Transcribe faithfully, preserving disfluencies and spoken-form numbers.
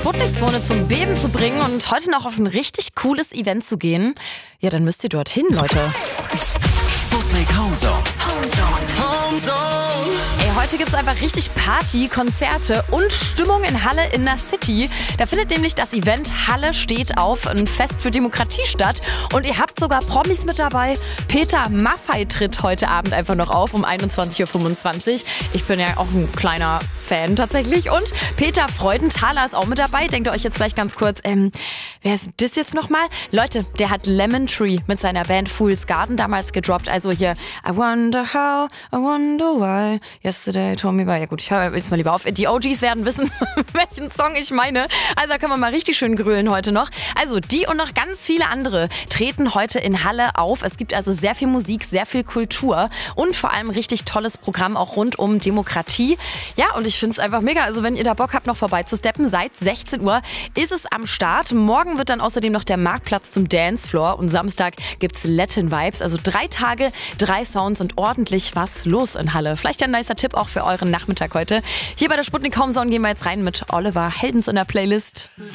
Sputnik-Zone zum Beben zu bringen und heute noch auf ein richtig cooles Event zu gehen, ja, dann müsst ihr dorthin, Leute. Sputnik Homezone. Ey, heute gibt's einfach richtig Party, Konzerte und Stimmung in Halle in der City. Da findet nämlich das Event Halle steht auf, ein Fest für Demokratie statt. Und ihr habt sogar Promis mit dabei. Peter Maffay tritt heute Abend einfach noch auf um einundzwanzig Uhr fünfundzwanzig. Ich bin ja auch ein kleiner Fan tatsächlich. Und Peter Freudenthaler ist auch mit dabei. Denkt ihr euch jetzt vielleicht ganz kurz, ähm, wer ist das jetzt nochmal? Leute, der hat Lemon Tree mit seiner Band Fool's Garden damals gedroppt. Also hier, I wonder how, I wonder why, yesterday told me why. Ja gut, ich höre jetzt mal lieber auf. Die O Gs werden wissen, welchen Song ich meine. Also da können wir mal richtig schön grölen heute noch. Also die und noch ganz viele andere treten heute in Halle auf. Es gibt also sehr viel Musik, sehr viel Kultur und vor allem richtig tolles Programm auch rund um Demokratie. Ja, und ich finde es einfach mega. Also wenn ihr da Bock habt, noch vorbeizusteppen, seit sechzehn Uhr ist es am Start. Morgen wird dann außerdem noch der Marktplatz zum Dancefloor und Samstag gibt's Latin Vibes. Also drei Tage, drei Sounds und ordentlich was los in Halle. Vielleicht ein nicer Tipp auch für euren Nachmittag heute. Hier bei der Sputnik Homezone gehen wir jetzt rein mit Oliver Heldens in der Playlist.